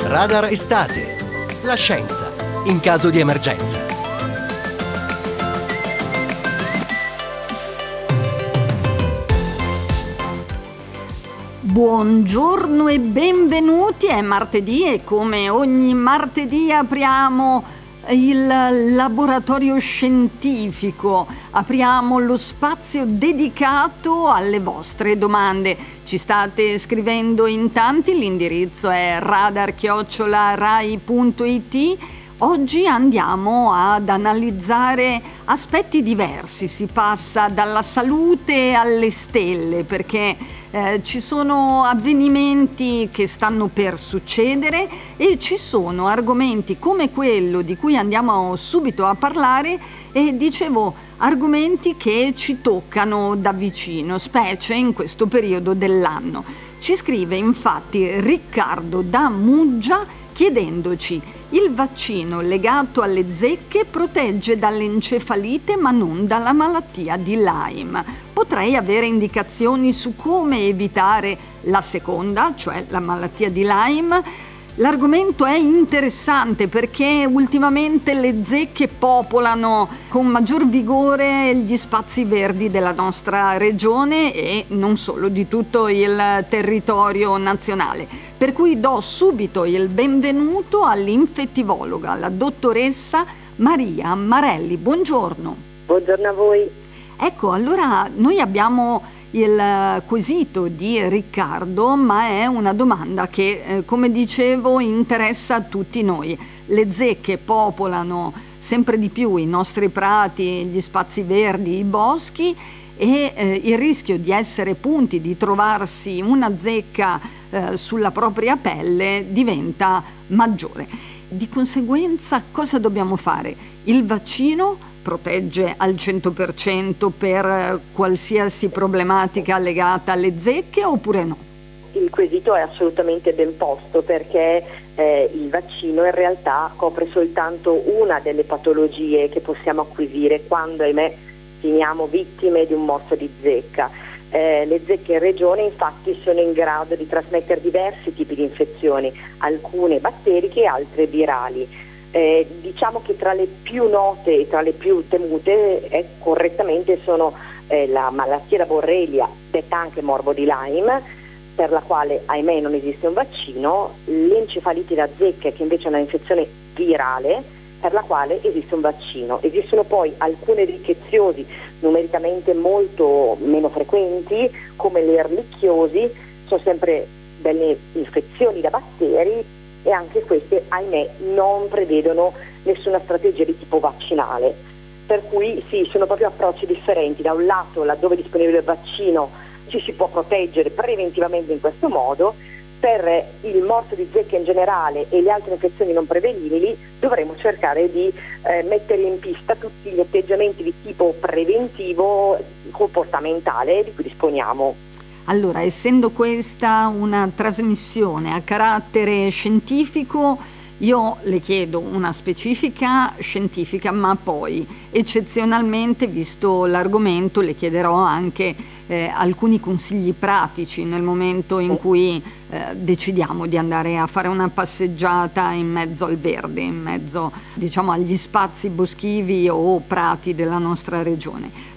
Radar Estate. La scienza in caso di emergenza. Buongiorno e benvenuti, è martedì e come ogni martedì apriamo il laboratorio scientifico, apriamo lo spazio dedicato alle vostre domande. Ci state scrivendo in tanti, l'indirizzo è radar@rai.it. Oggi andiamo ad analizzare aspetti diversi, si passa dalla salute alle stelle perché ci sono avvenimenti che stanno per succedere e ci sono argomenti come quello di cui andiamo subito a parlare e dicevo argomenti che ci toccano da vicino, specie in questo periodo dell'anno. Ci scrive infatti Riccardo da Muggia chiedendoci: il vaccino legato alle zecche protegge dall'encefalite ma non dalla malattia di Lyme. Potrei avere indicazioni su come evitare la seconda, cioè la malattia di Lyme? L'argomento è interessante perché ultimamente le zecche popolano con maggior vigore gli spazi verdi della nostra regione e non solo, di tutto il territorio nazionale. Per cui do subito il benvenuto all'infettivologa, la dottoressa Maria Marelli. Buongiorno. Buongiorno a voi. Ecco, allora noi abbiamo il quesito di Riccardo, ma è una domanda che, come dicevo, interessa a tutti noi. Le zecche popolano sempre di più i nostri prati, gli spazi verdi, i boschi e il rischio di essere punti, di trovarsi una zecca sulla propria pelle diventa maggiore. Di conseguenza cosa dobbiamo fare? Il vaccino protegge al 100% per qualsiasi problematica legata alle zecche oppure no? Il quesito è assolutamente ben posto perché il vaccino in realtà copre soltanto una delle patologie che possiamo acquisire quando, ahimè, finiamo vittime di un morso di zecca. Le zecche in regione infatti sono in grado di trasmettere diversi tipi di infezioni, alcune batteriche e altre virali. Diciamo che tra le più note e tra le più temute correttamente sono la malattia da Borrelia, detta anche morbo di Lyme, per la quale ahimè non esiste un vaccino, l'encefalite da zecche che invece è una infezione virale per la quale esiste un vaccino. Esistono poi alcune rickettsiosi numericamente molto meno frequenti come le erlichiosi, sono sempre delle infezioni da batteri e anche queste, ahimè, non prevedono nessuna strategia di tipo vaccinale. Per cui sì, sono proprio approcci differenti. Da un lato, laddove è disponibile il vaccino, ci si può proteggere preventivamente in questo modo. Per il morso di zecca in generale e le altre infezioni non prevenibili dovremo cercare di mettere in pista tutti gli atteggiamenti di tipo preventivo, comportamentale di cui disponiamo. Allora, essendo questa una trasmissione a carattere scientifico, io le chiedo una specifica scientifica, ma poi eccezionalmente, visto l'argomento, le chiederò anche alcuni consigli pratici nel momento in cui decidiamo di andare a fare una passeggiata in mezzo al verde, in mezzo, diciamo, agli spazi boschivi o prati della nostra regione.